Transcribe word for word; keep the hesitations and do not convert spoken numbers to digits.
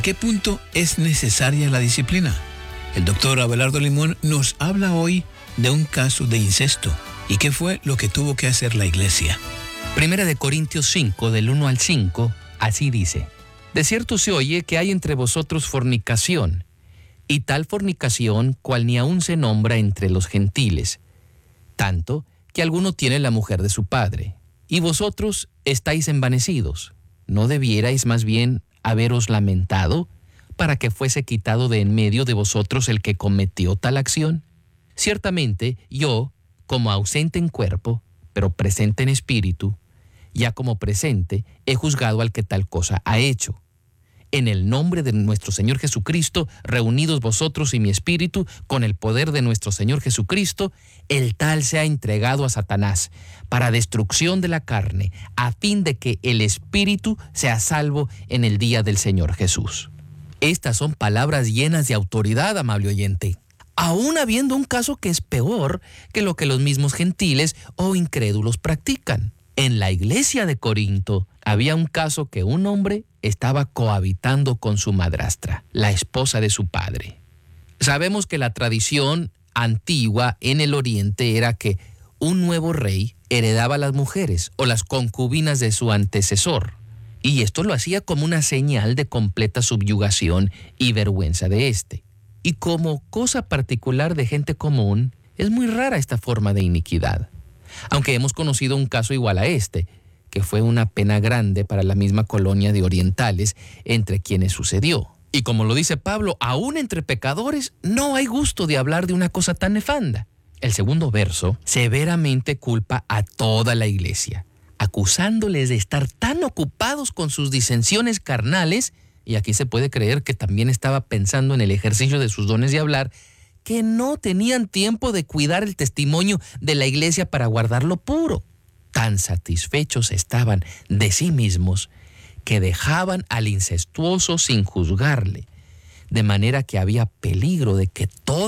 qué punto es necesaria la disciplina? El doctor Abelardo Limón nos habla hoy de un caso de incesto y qué fue lo que tuvo que hacer la iglesia. Primera de Corintios cinco, del uno al cinco, así dice: De cierto se oye que hay entre vosotros fornicación, y tal fornicación cual ni aun se nombra entre los gentiles, tanto que alguno tiene la mujer de su padre. Y vosotros estáis envanecidos. ¿No debierais más bien haberos lamentado para que fuese quitado de en medio de vosotros el que cometió tal acción? Ciertamente yo, como ausente en cuerpo, pero presente en espíritu, ya como presente, he juzgado al que tal cosa ha hecho. En el nombre de nuestro Señor Jesucristo, reunidos vosotros y mi espíritu, con el poder de nuestro Señor Jesucristo, el tal se ha entregado a Satanás para destrucción de la carne, a fin de que el espíritu sea salvo en el día del Señor Jesús. Estas son palabras llenas de autoridad, amable oyente, aún habiendo un caso que es peor que lo que los mismos gentiles o incrédulos practican. En la iglesia de Corinto había un caso que un hombre estaba cohabitando con su madrastra, la esposa de su padre. Sabemos que la tradición antigua en el oriente era que un nuevo rey heredaba las mujeres o las concubinas de su antecesor, y esto lo hacía como una señal de completa subyugación y vergüenza de éste. Y como cosa particular de gente común, es muy rara esta forma de iniquidad. Aunque hemos conocido un caso igual a este, que fue una pena grande para la misma colonia de orientales entre quienes sucedió. Y como lo dice Pablo, aún entre pecadores no hay gusto de hablar de una cosa tan nefanda. El segundo verso severamente culpa a toda la iglesia, acusándoles de estar tan ocupados con sus disensiones carnales, y aquí se puede creer que también estaba pensando en el ejercicio de sus dones de hablar, que no tenían tiempo de cuidar el testimonio de la iglesia para guardarlo puro. Tan satisfechos estaban de sí mismos que dejaban al incestuoso sin juzgarle, de manera que había peligro de que todo